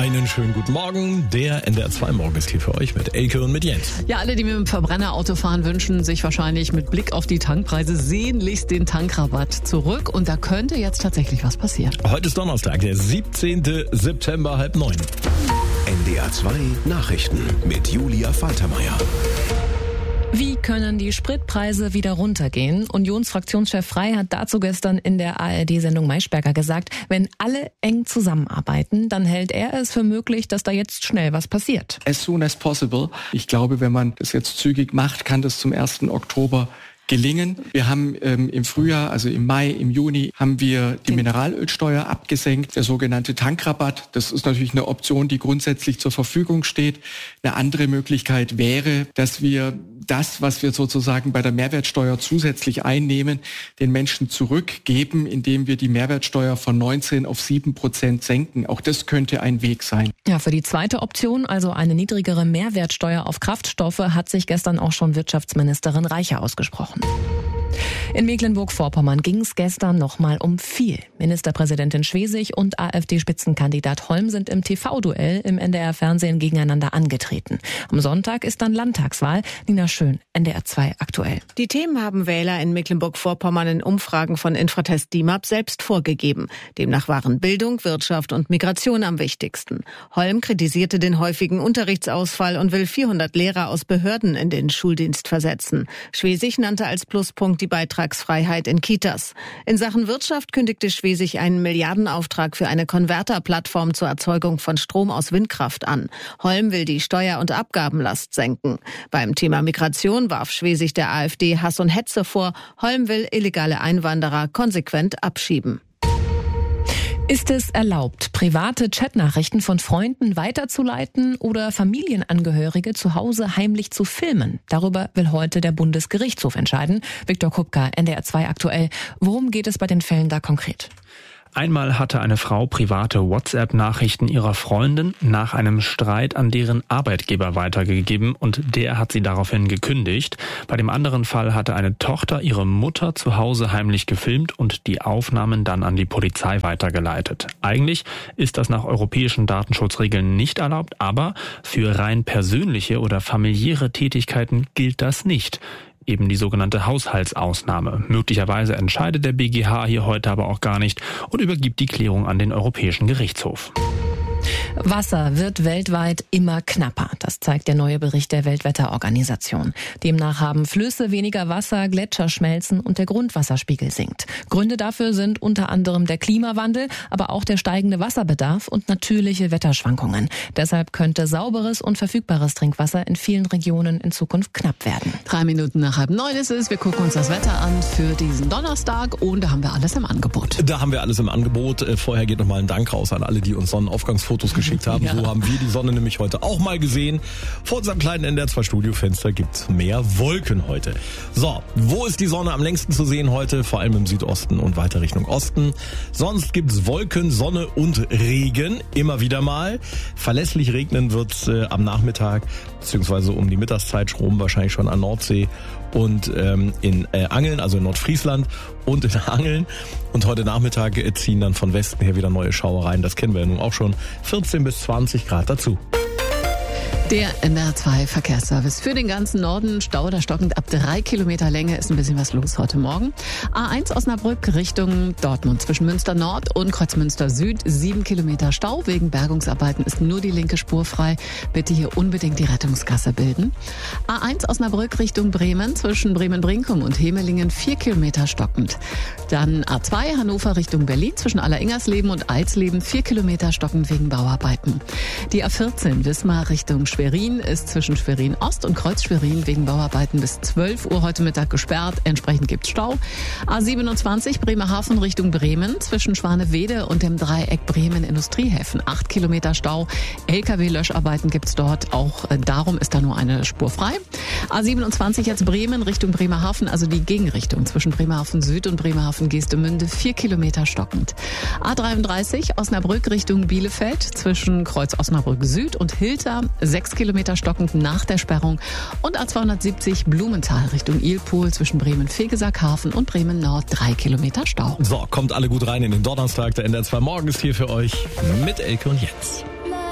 Einen schönen guten Morgen. Der NDR 2 Morgen ist hier für euch mit Elke und mit Jens. Ja, alle, die mit dem Verbrennerauto fahren, wünschen sich wahrscheinlich mit Blick auf die Tankpreise sehnlichst den Tankrabatt zurück. Und da könnte jetzt tatsächlich was passieren. Heute ist Donnerstag, der 17. September, 8:30. NDR 2 Nachrichten mit Julia Faltermeier. Wie können die Spritpreise wieder runtergehen? Unionsfraktionschef Frey hat dazu gestern in der ARD-Sendung Maischberger gesagt, wenn alle eng zusammenarbeiten, dann hält er es für möglich, dass da jetzt schnell was passiert. As soon as possible. Ich glaube, wenn man das jetzt zügig macht, kann das zum 1. Oktober gelingen. Wir haben im Frühjahr, also im Mai, im Juni, haben wir die Mineralölsteuer abgesenkt, der sogenannte Tankrabatt. Das ist natürlich eine Option, die grundsätzlich zur Verfügung steht. Eine andere Möglichkeit wäre, dass wir das, was wir sozusagen bei der Mehrwertsteuer zusätzlich einnehmen, den Menschen zurückgeben, indem wir die Mehrwertsteuer von 19 auf 7% senken. Auch das könnte ein Weg sein. Ja, für die zweite Option, also eine niedrigere Mehrwertsteuer auf Kraftstoffe, hat sich gestern auch schon Wirtschaftsministerin Reiche ausgesprochen. In Mecklenburg-Vorpommern ging es gestern nochmal um viel. Ministerpräsidentin Schwesig und AfD-Spitzenkandidat Holm sind im TV-Duell im NDR-Fernsehen gegeneinander angetreten. Am Sonntag ist dann Landtagswahl. Nina Schön, NDR 2 aktuell. Die Themen haben Wähler in Mecklenburg-Vorpommern in Umfragen von Infratest DIMAP selbst vorgegeben. Demnach waren Bildung, Wirtschaft und Migration am wichtigsten. Holm kritisierte den häufigen Unterrichtsausfall und will 400 Lehrer aus Behörden in den Schuldienst versetzen. Schwesig nannte als Pluspunkt die Beitragsfreiheit in Kitas. In Sachen Wirtschaft kündigte Schwesig einen Milliardenauftrag für eine Konverterplattform zur Erzeugung von Strom aus Windkraft an. Holm will die Steuer- und Abgabenlast senken. Beim Thema Migration warf Schwesig der AfD Hass und Hetze vor. Holm will illegale Einwanderer konsequent abschieben. Ist es erlaubt, private Chatnachrichten von Freunden weiterzuleiten oder Familienangehörige zu Hause heimlich zu filmen? Darüber will heute der Bundesgerichtshof entscheiden. Viktor Kupka, NDR 2 aktuell. Worum geht es bei den Fällen da konkret? Einmal hatte eine Frau private WhatsApp-Nachrichten ihrer Freundin nach einem Streit an deren Arbeitgeber weitergegeben und der hat sie daraufhin gekündigt. Bei dem anderen Fall hatte eine Tochter ihre Mutter zu Hause heimlich gefilmt und die Aufnahmen dann an die Polizei weitergeleitet. Eigentlich ist das nach europäischen Datenschutzregeln nicht erlaubt, aber für rein persönliche oder familiäre Tätigkeiten gilt das nicht. Eben die sogenannte Haushaltsausnahme. Möglicherweise entscheidet der BGH hier heute aber auch gar nicht und übergibt die Klärung an den Europäischen Gerichtshof. Wasser wird weltweit immer knapper. Das zeigt der neue Bericht der Weltwetterorganisation. Demnach haben Flüsse weniger Wasser, Gletscher schmelzen und der Grundwasserspiegel sinkt. Gründe dafür sind unter anderem der Klimawandel, aber auch der steigende Wasserbedarf und natürliche Wetterschwankungen. Deshalb könnte sauberes und verfügbares Trinkwasser in vielen Regionen in Zukunft knapp werden. 3 Minuten nach 8:30 ist es. Wir gucken uns das Wetter an für diesen Donnerstag und da haben wir alles im Angebot. Da haben wir alles im Angebot. Vorher geht nochmal ein Dank raus an alle, die uns Sonnenaufgangsfotos geschickt haben. Ja. So haben wir die Sonne nämlich heute auch mal gesehen. Vor unserem kleinen NDR 2 Studiofenster gibt's mehr Wolken heute. So, wo ist die Sonne am längsten zu sehen heute? Vor allem im Südosten und weiter Richtung Osten. Sonst gibt's Wolken, Sonne und Regen. Immer wieder mal. Verlässlich regnen wird's am Nachmittag, beziehungsweise um die Mittagszeit rum, wahrscheinlich schon an Nordsee und in Angeln, also in Nordfriesland und in Angeln. Und heute Nachmittag ziehen dann von Westen her wieder neue Schauereien. Das kennen wir ja nun auch schon. 14 bis 20 Grad dazu. Der NDR 2 Verkehrsservice für den ganzen Norden. Stau oder stockend ab 3 Kilometer Länge ist ein bisschen was los heute Morgen. A1 Osnabrück Richtung Dortmund zwischen Münster Nord und Kreuzmünster Süd. 7 Kilometer Stau. Wegen Bergungsarbeiten ist nur die linke Spur frei. Bitte hier unbedingt die Rettungsgasse bilden. A1 Osnabrück Richtung Bremen zwischen Bremen-Brinkum und Hemelingen 4 Kilometer stockend. Dann A2 Hannover Richtung Berlin zwischen Alleringers-Leben und Alsleben 4 Kilometer stockend wegen Bauarbeiten. Die A14 Wismar Richtung Schwerin ist zwischen Schwerin Ost und Kreuz Schwerin wegen Bauarbeiten bis 12 Uhr heute Mittag gesperrt. Entsprechend gibt's Stau. A27 Bremerhaven Richtung Bremen zwischen Schwanewede und dem Dreieck Bremen Industriehäfen. 8 Kilometer Stau. LKW-Löscharbeiten gibt's dort. Auch darum ist da nur eine Spur frei. A27 jetzt Bremen Richtung Bremerhaven, also die Gegenrichtung zwischen Bremerhaven Süd und Bremerhaven Geestemünde 4 Kilometer stockend. A33 Osnabrück Richtung Bielefeld zwischen Kreuz Osnabrück Süd und Hilter 6 Kilometer stockend nach der Sperrung. Und A270 Blumenthal Richtung Ilpohl zwischen Bremen-Fegesackhafen und Bremen Nord 3 Kilometer Stau. So, kommt alle gut rein in den Donnerstag. Der NDR 2 Morgen ist hier für euch mit Elke und Jens.